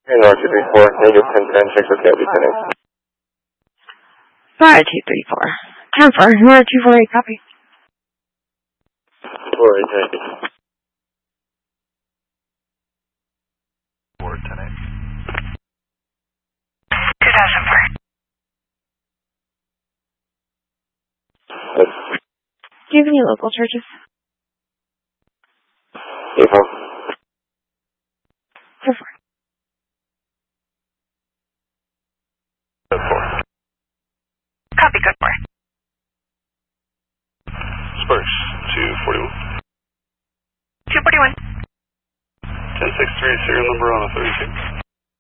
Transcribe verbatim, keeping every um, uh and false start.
Hey, North two three four, native ten ten, check with Gabby ten. five two three four. ten four, North two four eight, copy. four eight, thank you. four ten eight. two thousand four. Yes. Do you have any local churches? eight four. ten four. Code four. Copy, code four. Spurs, two forty-one. two forty-one. ten six three, serial number on a thirty-two.